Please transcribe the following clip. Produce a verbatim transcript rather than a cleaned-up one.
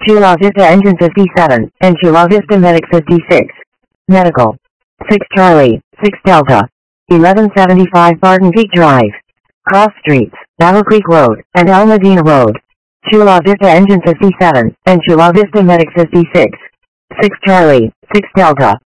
Chula Vista Engine fifty-seven, and Chula Vista Medic fifty-six. Medical. six Charlie, six Delta. eleven seventy-five Barton Peak Drive. Cross Streets, Battle Creek Road, and El Medina Road. Chula Vista Engine fifty-seven, and Chula Vista Medic fifty-six. six Charlie, six Delta.